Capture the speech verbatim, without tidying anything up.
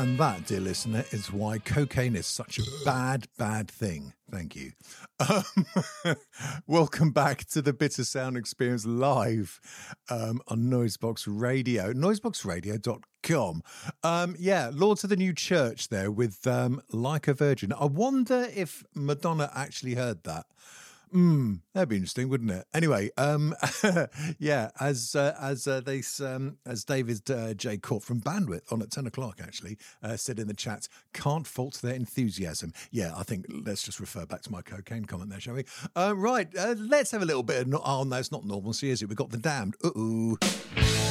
And that, dear listener, is why cocaine is such a bad, bad thing. Thank you. Um, welcome back to the Bitter Sound Experience live um, on Noisebox Radio, noisebox radio dot com. Um, yeah, Lords of the New Church there with um, Like a Virgin. I wonder if Madonna actually heard that. Hmm, that'd be interesting, wouldn't it? Anyway, um, yeah, as uh, as uh, they um, as David uh, J. Court from Bandwidth on at ten o'clock actually uh, said in the chat, can't fault their enthusiasm. Yeah, I think let's just refer back to my cocaine comment there, shall we? Uh, right, uh, let's have a little bit of no- oh no, it's not normalcy, is it? We've got The Damned. Uh oh.